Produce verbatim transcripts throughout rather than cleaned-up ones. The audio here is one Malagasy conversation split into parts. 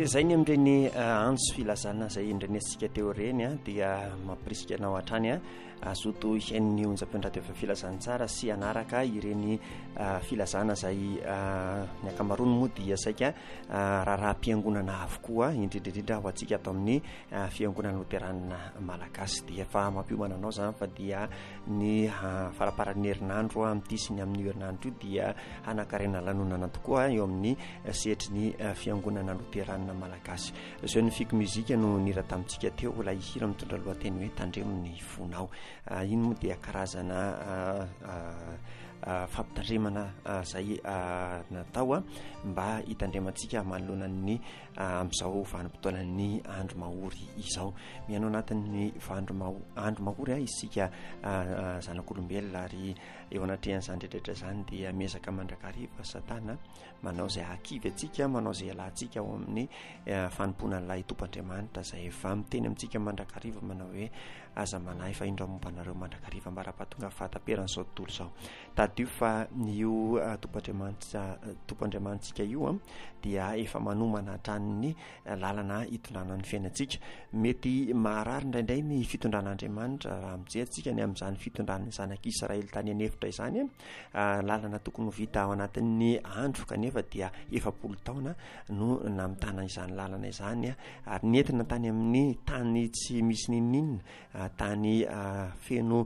zay ny am'ireny anjo filazana zay indrenesika teo reny a dia mampirisika anao hatrany a azoto ny onjam-pendraty efa filazana tsara sy anaraka ireny filazana zay ny akamarony moa dia saika raha-raha-mpiangonana avokoa indrindrindrindra ho antsika ato amin'ny fiangonana loterana malagasy dia efa mampiomana anao zany fa dia ny faraparan'ny herinandro amin'ity sy ny amin'ny herinandro io dia hanakarena lanonana tokoa eo amin'ny setry ny fiangonana loterana malagasy. Zao ny fiko muzika no nira tamintsika teo ilay hira mitondra lohateny hoe tandremon'ny fonao. Iny moa dia karazana fampitandremana zay natao a mba hitandremantsika manoloanan'ny amin'izao vanim-potoanan'ny andro mahory izao. Mianao anatin'ny andro mahory a isika zanak'olombelona ary eo anatrehan'izany rehetrarehetra zany dia miezaka mandrakariva satana manao zay akivy atsika, manao zay alantsika ao amin'ny fanomponan'ilay tompandriamanitra zay efa miteny amintsika mandrakariva manao hoe aza manahy fa indro mombanareo mandrakariva mba raha-pahatonga fahataperan'izao tontolo izao. Tadio fa io tompandriamanitra tompandriamanitsika io a dia efa manomana hatrany lalana hitondrana ny fiainantsika. Mety maharary indraindray ny fitondran'Andriamanitra raha mijery ny amin'izany fitondran'ny zanak'Israely tany anefitra izany a lalana tokony ho vita ao anatin'ny andro kanefa dia efapolo taona no namitana izany lalana izany ary nentina tany amin'ny tany tsy misy ninninina, tany feno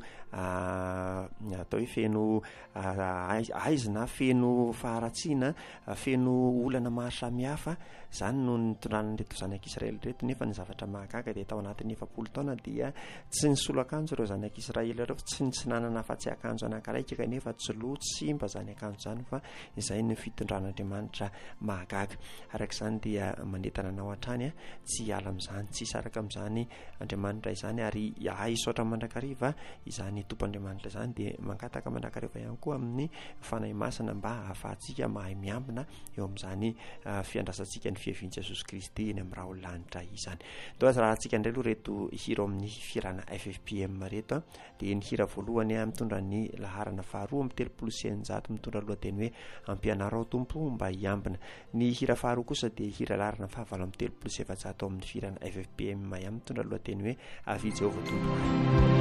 atao hoe feno aizina, feno faharatsiana, feno olana maro samihafa. Zany no nitondranan'ireto zanak'Israely reto nefa ny zavatra mahagaga dia tao anatin'ny efapolo taona dia tsy nisolo akanjo ireo zanak'Israely ireo, tsy nitsinanana fa tsy akanjo anankiray kanefa tsy loha tsy simba zany akanjo zany fa izay ny fitondran'Andriamanitra mahagaga. Arak'izany dia manentana anao hatrany a tsy hiala amin'izany, tsy hisaraka amin'izany Andriamanitra izany ary hisaotra mandrakariva izany tompandriamanitra izany dia mangataka mandrakariva ihany koa amin'ny fanahy masina mba hahafahantsika mahay miambina eo amin'izany fiandrasantsika ny fiavian'i Jesosy Kristy eny amin'ny raha olanitra izany. Toa raha antsika indray aloha reto hira amin'ny firana F F P M reto a dia ny hira voalohany a mitondra ny laharana faharoa amin'ny telopolo sy eninjato mitondra lohateny hoe ampianarao tompo mba hiambina. Ny hira faharoa kosa dia hira laharana fahavalo amin'ny telopolo sy efajato amin'ny firana F F P M ihany mitondra lohateny hoe avy Jehovah tompo.